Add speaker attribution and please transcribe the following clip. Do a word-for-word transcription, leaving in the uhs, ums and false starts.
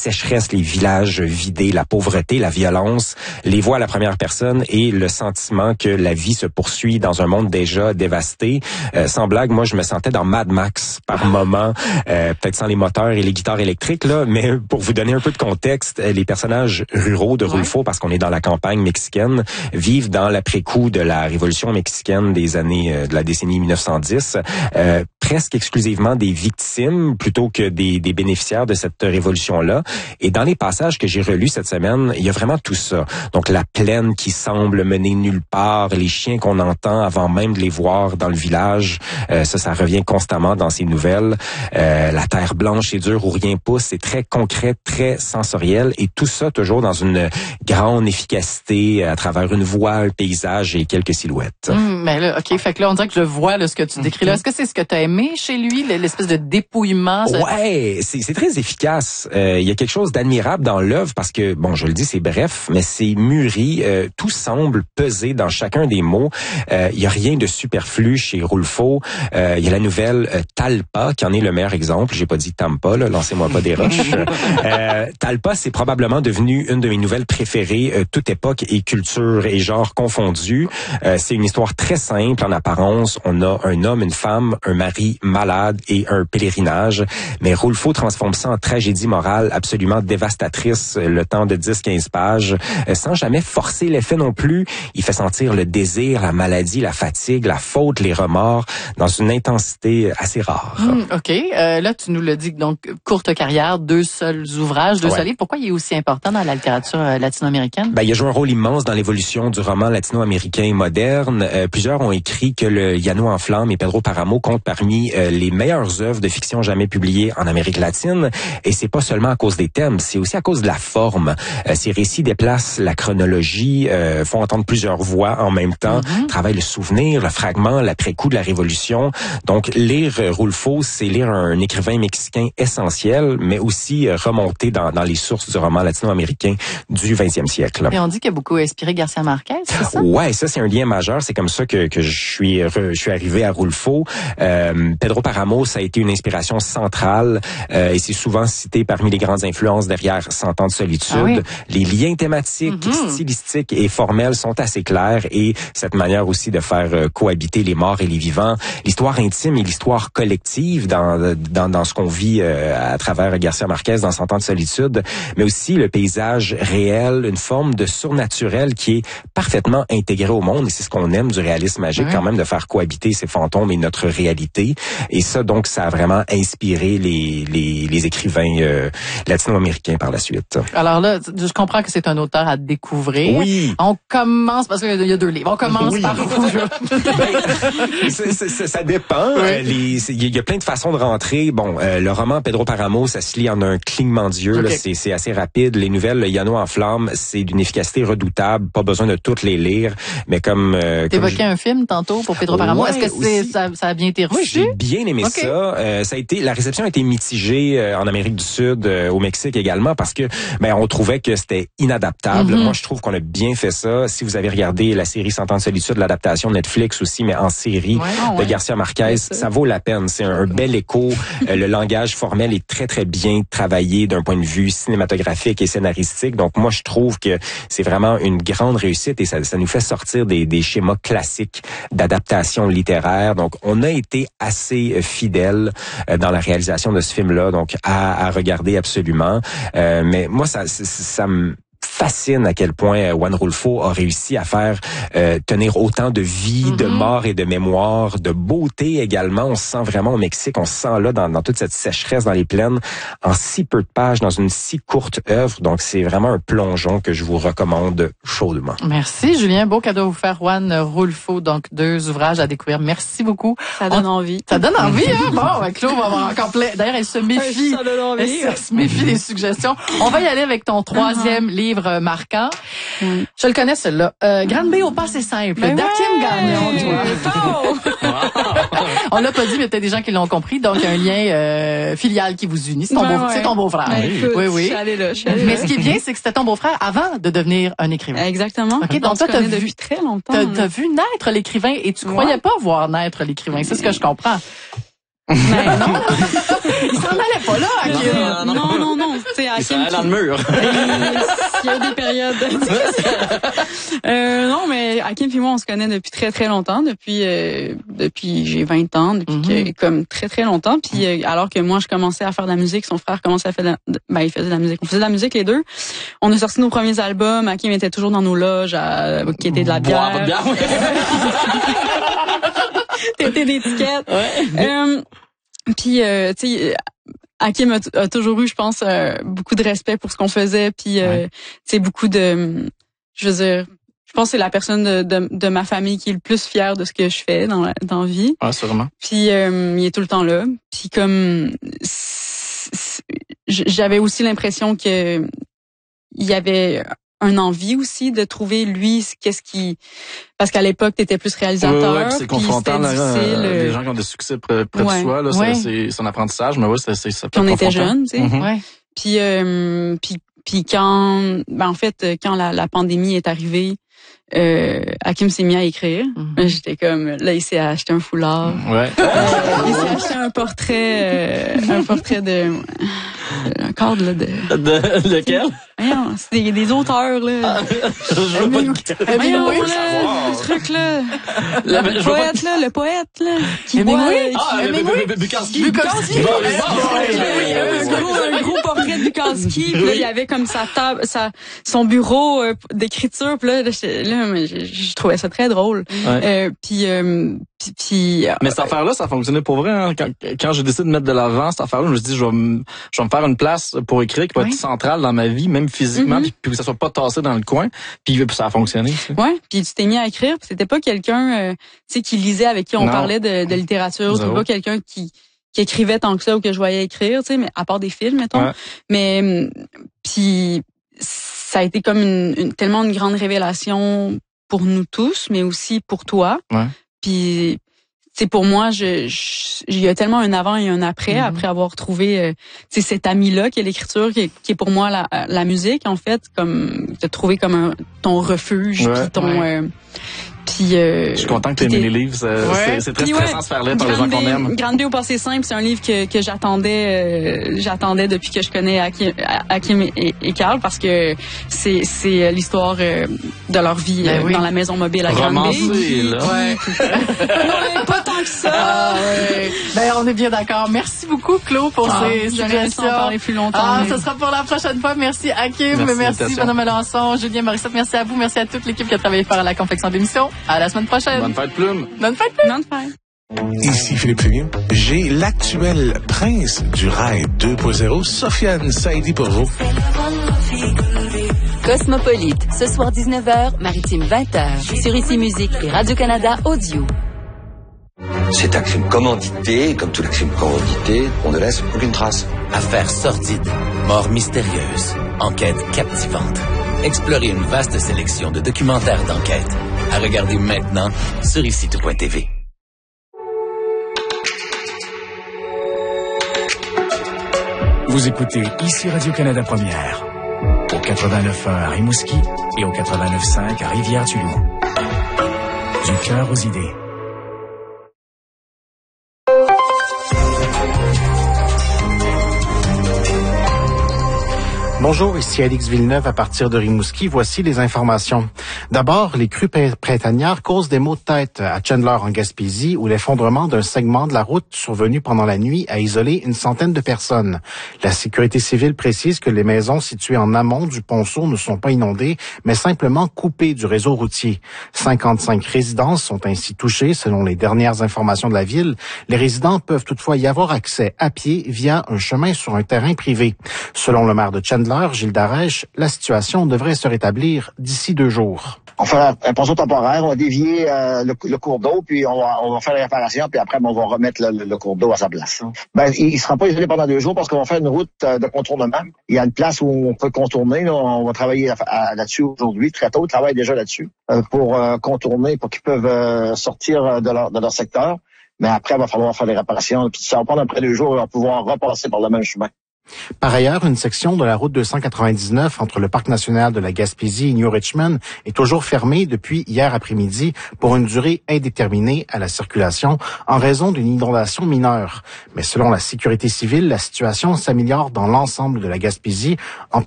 Speaker 1: sécheresse, les villages vidés, la pauvreté, la violence, les voix à la première personne et le sentiment que la vie se poursuit dans un monde déjà dévasté. Euh, sans blague, moi, je me sentais dans Mad Max par moment, euh, peut-être sans les moteurs et les guitares électriques, là, mais pour vous donner un peu de contexte, les personnages ruraux de Rulfo, ouais. parce qu'on est dans la campagne mexicaine, vivent dans l'après-coup de la révolution mexicaine des années euh, de la décennie mille neuf cent dix, euh, presque exclusivement des victimes plutôt que des, des bénéficiaires de cette révolution-là. Et dans les passages que j'ai relus cette semaine, il y a vraiment tout ça. Donc la plaine qui semble mener nulle part, les chiens qu'on entend avant même de les voir dans le village, euh, ça, ça revient constamment dans ces nouvelles. Euh, la terre blanche et dure où rien pousse, c'est très concret, très sensoriel, et tout ça toujours dans une grande efficacité à travers une voix, un paysage et quelques silhouettes.
Speaker 2: Mmh, mais là, ok, fait que là on dirait que je vois là, ce que tu décris là. Est-ce que c'est ce que tu as aimé chez lui, l'espèce de dépouillement? Ça...
Speaker 1: Ouais, c'est, c'est très efficace. Euh, il y a quelque chose d'admirable dans l'œuvre parce que, bon, je le dis, c'est bref, mais c'est mûri. Euh, tout semble peser dans chacun des mots. Euh, il y a rien de superflu chez Rulfo. Euh, il y a la nouvelle euh, Talpa qui en est le meilleur exemple. J'ai pas dit Tampa, là, lancez-moi pas des roches. euh, Talpa, c'est probablement devenu une de mes nouvelles préférées, euh, toute époque et culture et genre confondus. Euh, c'est une histoire très simple en apparence. On a un homme, une femme, un mari malade et un pèlerinage. Mais Rulfo transforme ça en tragédie morale absolument dévastatrice, le temps de dix à quinze pages, euh, sans jamais forcer l'effet non plus. Il fait sentir le désir, la maladie, la fatigue, la faute, les remords, dans une intensité assez rare.
Speaker 2: Mmh, OK. Euh, là, tu nous l'as dit, donc, courte carrière, deux seuls ouvrages, deux ouais. seuls livres. Pourquoi il est aussi important dans la littérature euh, latino-américaine?
Speaker 1: Ben, il a joué un rôle immense dans l'évolution du roman latino-américain moderne. Euh, plusieurs ont écrit que le Llano en flammes et Pedro Páramo comptent parmi euh, les meilleures œuvres de fiction jamais publiées en Amérique latine. Et c'est pas seulement à cause des thèmes, c'est aussi à cause de la forme. Euh, ces récits déplacent la chronologie, euh, font entendre plusieurs voix en même temps, mm-hmm. travaillent le souvenir, le fragment, l'après-coup de la Révolution. Donc, lire euh, Rulfo, c'est lire un écrivain mexicain essentiel, mais aussi euh, remonter dans, dans les sources du roman latino-américain du vingtième siècle.
Speaker 2: Et on dit qu'il a beaucoup inspiré Garcia Marquez, c'est ça?
Speaker 1: Ouais, ça, c'est un lien majeur. C'est comme ça que, que je suis je suis arrivé à Rulfo. Euh, Pedro Páramo, ça a été une inspiration centrale euh, et c'est souvent cité parmi les grandes influences derrière Cent ans de solitude. Ah oui? Les liens thématiques, mm-hmm. stylistiques et formels sont assez clairs et cette manière aussi de faire euh, cohabiter les morts et les vivants. L'histoire intime et l'histoire collective dans dans, dans ce qu'on vit euh, à travers Garcia Marquez dans Cent ans de solitude, mais aussi le paysage réel, une forme de surnaturel qui est parfaitement intégré au monde et c'est ce qu'on aime du réalisme magique mm-hmm. quand même, de faire cohabiter ces fantômes et notre réalité. Et ça, donc, ça a vraiment inspiré les les, les écrivains euh, latino-américains par la suite.
Speaker 2: Alors là, je comprends que c'est un auteur à découvrir.
Speaker 1: Oui.
Speaker 2: On commence, parce qu'il y a deux livres, on commence oui. par où?
Speaker 1: ben, ça, ça, ça dépend. Oui. Euh, les, il y a plein de façons de rentrer. Bon, euh, le roman Pedro Páramo, ça se lit en un clignement d'yeux. Okay. Là, c'est, c'est assez rapide. Les nouvelles, le Llano en flammes, c'est d'une efficacité redoutable. Pas besoin de toutes les lire. Mais comme... Euh,
Speaker 2: T'évoquais
Speaker 1: comme
Speaker 2: un film tantôt pour Pedro Páramo.
Speaker 1: Ouais,
Speaker 2: Est-ce que c'est, ça, ça a bien été reçu?
Speaker 1: Oui, j'ai bien aimé okay. ça. Euh, ça a été, la réception a été mitigée euh, en Amérique du Sud, euh, au Mexique également, parce que ben on trouvait que c'était inadaptable. Mm-hmm. Moi, je trouve qu'on a bien fait ça. Si vous avez regardé la série Cent ans de solitude, l'adaptation Netflix aussi, mais en série ouais, oh, de ouais. Garcia Marquez, ça. ça vaut la peine. C'est un, un bel écho. euh, le langage formel est très, très bien travaillé d'un point de vue cinématographique et scénaristique. Donc, moi, je trouve que c'est vraiment une grande réussite et ça, ça nous fait sortir des, des schémas classiques d'adaptation littéraire. Donc, on a été assez fidèles euh, dans la réalisation de ce film-là, donc à, à regarder absolument. Euh, mais moi, ça, ça, ça me fascine à quel point Juan Rulfo a réussi à faire euh, tenir autant de vie, mm-hmm. de mort et de mémoire, de beauté également. On se sent vraiment au Mexique, on se sent là dans, dans toute cette sécheresse dans les plaines, en si peu de pages, dans une si courte œuvre. Donc, c'est vraiment un plongeon que je vous recommande chaudement.
Speaker 2: Merci, Julien. Beau cadeau à vous faire, Juan Rulfo. Donc, deux ouvrages à découvrir. Merci beaucoup.
Speaker 3: Ça donne
Speaker 2: on...
Speaker 3: envie.
Speaker 2: Ça donne envie, hein? Bon, ben, Claude va avoir encore plein. D'ailleurs, elle se méfie.
Speaker 3: Ça donne envie.
Speaker 2: Elle se méfie des suggestions. On va y aller avec ton troisième uh-huh. livre marquant. Mm. Je le connais, celui-là. Euh, Grande B au passé simple.
Speaker 3: Ben
Speaker 2: Dakim
Speaker 3: ouais.
Speaker 2: Gagnon, toi. On l'a pas dit, mais peut-être des gens qui l'ont compris. Donc, un lien euh, filial qui vous unit. C'est ton,
Speaker 3: ben
Speaker 2: beau,
Speaker 3: ouais.
Speaker 2: c'est ton beau-frère.
Speaker 3: Ben, écoute,
Speaker 2: oui, oui.
Speaker 3: Je suis allée là, je suis allée
Speaker 2: mais
Speaker 3: là.
Speaker 2: ce qui est bien, c'est que c'était ton beau-frère avant de devenir un écrivain.
Speaker 3: Exactement.
Speaker 2: Okay, donc,
Speaker 3: donc
Speaker 2: toi, t'as vu
Speaker 3: depuis très longtemps.
Speaker 2: T'as, t'as vu naître l'écrivain et tu croyais ouais. pas voir naître l'écrivain. C'est ce que je comprends.
Speaker 3: Mais non.
Speaker 2: Il s'en allait pas là, Hakim.
Speaker 3: Non, non, non, non. Tu sais,
Speaker 4: Il s'en
Speaker 3: Hakim.
Speaker 4: allait dans le mur.
Speaker 3: Il y a des périodes. euh, non, mais Hakim et moi, on se connaît depuis très, très longtemps. Depuis, euh, depuis j'ai vingt ans, depuis
Speaker 2: Mm-hmm.
Speaker 3: que, comme très, très longtemps. Puis, euh, alors que moi, je commençais à faire de la musique, son frère commençait à faire de la, ben, il faisait de la musique. On faisait de la musique, les deux. On a sorti nos premiers albums. Hakim était toujours dans nos loges à quêter de la bière.
Speaker 4: Boire votre bière, ouais.
Speaker 3: T'étais d'étiquette.
Speaker 4: Ouais.
Speaker 3: Euh, puis, euh, tu sais, Hakim a, a toujours eu, je pense, euh, beaucoup de respect pour ce qu'on faisait. Puis, euh,
Speaker 4: Ouais.
Speaker 3: tu sais, beaucoup de... Je veux dire, je pense que c'est la personne de, de, de ma famille qui est le plus fière de ce que je fais dans la dans la vie.
Speaker 4: Ouais, sûrement.
Speaker 3: Puis, euh, il est tout le temps là. Puis, comme... c'est- c'est- J'avais aussi l'impression que il y avait un envie aussi de trouver lui qu'est-ce qui parce qu'à l'époque t'étais plus réalisateur,
Speaker 4: Ouais, ouais, puis c'est
Speaker 3: puis
Speaker 4: confrontant,
Speaker 3: c'était
Speaker 4: là,
Speaker 3: difficile.
Speaker 4: euh, les gens qui ont des succès près, près
Speaker 3: Ouais.
Speaker 4: de soi, là,
Speaker 2: Ouais.
Speaker 4: c'est, c'est son apprentissage, mais ouais, c'est, c'est, ça peut
Speaker 3: Puis on
Speaker 4: être
Speaker 3: était
Speaker 4: confrontant.
Speaker 3: jeunes, tu sais.
Speaker 4: Mhm.
Speaker 2: Ouais.
Speaker 3: Puis euh, puis puis quand ben en fait quand la, la pandémie est arrivée, euh, Hakim s'est mis à écrire.
Speaker 2: Mhm.
Speaker 3: J'étais comme là il s'est acheté un foulard.
Speaker 4: Ouais.
Speaker 3: Euh, il s'est acheté un portrait euh, un portrait de un cadre là de
Speaker 4: De, lequel?
Speaker 3: voyons, c'est des, des auteurs là.
Speaker 4: Je veux pas te-
Speaker 3: Voyons,
Speaker 2: Hemingway,
Speaker 3: là, le truc là.
Speaker 4: La-
Speaker 3: Le
Speaker 4: je veux pas
Speaker 3: poète là, le poète là. Qui
Speaker 2: Hemingway?
Speaker 3: boit,
Speaker 4: Ah,
Speaker 3: qui-
Speaker 4: euh,
Speaker 2: Hemingway?
Speaker 4: Bu- Bu- Bukowski.
Speaker 2: Bukowski.
Speaker 4: Bon,
Speaker 2: Ouais,
Speaker 4: bon,
Speaker 2: ouais,
Speaker 4: ouais,
Speaker 2: ouais,
Speaker 4: ouais,
Speaker 3: un
Speaker 4: ouais,
Speaker 3: gros,
Speaker 4: ouais.
Speaker 3: un gros portrait de Bukowski. Puis là, il y avait comme sa table, sa, son bureau euh, d'écriture. Puis là, là, j'étais- là, mais je, je trouvais ça très drôle.
Speaker 4: Ouais.
Speaker 3: Euh, puis, euh, puis, puis, euh,
Speaker 4: Mais cette affaire-là, ça fonctionnait pour vrai. Hein. Quand, quand j'ai décidé de mettre de l'avant cette affaire-là, je me suis dit, je vais me, je vais me faire une place pour écrire qui va
Speaker 2: Oui.
Speaker 4: être centrale dans ma vie, même physiquement,
Speaker 3: Mhm.
Speaker 4: puis, puis que ça soit pas tassé dans le coin. Puis, puis ça a fonctionné. Tu sais.
Speaker 3: ouais. Puis tu t'es mis à écrire. Puis c'était pas quelqu'un, euh, tu sais, qui lisait avec qui on
Speaker 4: Non.
Speaker 3: parlait de, de littérature. C'était
Speaker 4: Zéro.
Speaker 3: pas quelqu'un qui qui écrivait tant que ça ou que je voyais écrire, tu sais, mais à part des films, mettons.
Speaker 4: Ouais.
Speaker 3: Mais hum, puis ça a été comme une, une tellement une grande révélation pour nous tous, mais aussi pour toi.
Speaker 4: Ouais.
Speaker 3: Puis c'est pour moi, je, je- il y a tellement un avant et un après,
Speaker 2: Mhm.
Speaker 3: après avoir trouvé, euh, tu sais, cet ami-là qui est l'écriture, qui est, qui est pour moi la, la musique en fait, comme de trouver comme un, ton refuge,
Speaker 4: Ouais.
Speaker 3: puis ton,
Speaker 2: Ouais.
Speaker 3: euh, puis euh,
Speaker 4: Je suis content que tu aies
Speaker 3: puis
Speaker 4: aimé
Speaker 3: t'es-
Speaker 4: les livres. C'est,
Speaker 2: Ouais.
Speaker 4: c'est, c'est très
Speaker 3: Puis
Speaker 4: stressant
Speaker 3: ouais,
Speaker 4: de se faire lire par les gens
Speaker 3: Grande
Speaker 4: qu'on
Speaker 3: B,
Speaker 4: aime.
Speaker 3: Grande B au passé simple, c'est un livre que, que j'attendais, euh, j'attendais depuis que je connais Hakim, Hakim et, et Carl parce que c'est c'est l'histoire euh, de leur vie
Speaker 2: Ben
Speaker 3: euh,
Speaker 2: oui.
Speaker 3: dans la maison mobile à Grande B.
Speaker 4: Romancé,
Speaker 3: Puis-
Speaker 4: là.
Speaker 2: Ouais.
Speaker 3: Non, pas tant que ça.
Speaker 2: Ah ouais. Ben on est bien d'accord. Merci beaucoup Claude pour
Speaker 3: Ah,
Speaker 2: ces
Speaker 3: j'aurais aimé
Speaker 2: suggestions.
Speaker 3: en parler plus longtemps.
Speaker 2: Ah,
Speaker 3: mais-
Speaker 2: ce sera pour la prochaine fois. Merci Hakim,
Speaker 4: Merci,
Speaker 2: merci,
Speaker 4: invitation.
Speaker 2: Madame Melançon, Julien Morissette, merci à vous, merci à toute l'équipe qui a travaillé pour la confection de l'émission. À la semaine prochaine.
Speaker 4: Bonne fête, Plume.
Speaker 2: Bonne fête.
Speaker 3: Non, de faire.
Speaker 5: Ici Philippe Fumier. J'ai l'actuel prince du rail deux point zéro, Sofiane Saïdi pour vous.
Speaker 6: Cosmopolite, ce soir dix-neuf heures, Maritime vingt heures, sur Ici Musique et Radio-Canada Audio.
Speaker 7: C'est un crime commandité, et comme tout crime commandité, on ne laisse aucune trace.
Speaker 8: Affaires sordides, mort mystérieuse, enquête captivante. Explorez une vaste sélection de documentaires d'enquête. À regarder maintenant sur ici tout point t v.
Speaker 9: Vous écoutez ici Radio-Canada Première, au quatre-vingt-neuf un à Rimouski et au quatre-vingt-neuf virgule cinq à Rivière-du-Loup. Du cœur aux idées.
Speaker 10: Bonjour, ici Alix Villeneuve à partir de Rimouski. Voici les informations. D'abord, les crues printanières causent des maux de tête à Chandler en Gaspésie où l'effondrement d'un segment de la route survenu pendant la nuit a isolé une centaine de personnes. La sécurité civile précise que les maisons situées en amont du ponceau ne sont pas inondées, mais simplement coupées du réseau routier. cinquante-cinq résidences sont ainsi touchées selon les dernières informations de la ville. Les résidents peuvent toutefois y avoir accès à pied via un chemin sur un terrain privé. Selon le maire de Chandler, Gilles Darèche, la situation devrait se rétablir d'ici deux jours.
Speaker 11: On fait un, un ponceau temporaire, on va dévier euh, le, le cours d'eau, puis on va, on va faire les réparations, puis après, ben, on va remettre le, le, le cours d'eau à sa place. Ben, il ne sera pas isolé pendant deux jours parce qu'on va faire une route euh, de contournement. Il y a une place où on peut contourner. Là, on va travailler à, à, là-dessus aujourd'hui, très tôt. On travaille déjà là-dessus euh, pour euh, contourner, pour qu'ils peuvent euh, sortir de leur, de leur secteur. Mais après, il va falloir faire les réparations. Puis ça va prendre après deux jours, on va pouvoir repasser par le même chemin.
Speaker 10: Par ailleurs, une section de la route deux cent quatre-vingt-dix-neuf entre le Parc national de la Gaspésie et New Richmond est toujours fermée depuis hier après-midi pour une durée indéterminée à la circulation en raison d'une inondation mineure. Mais selon la sécurité civile, la situation s'améliore dans l'ensemble de la Gaspésie, en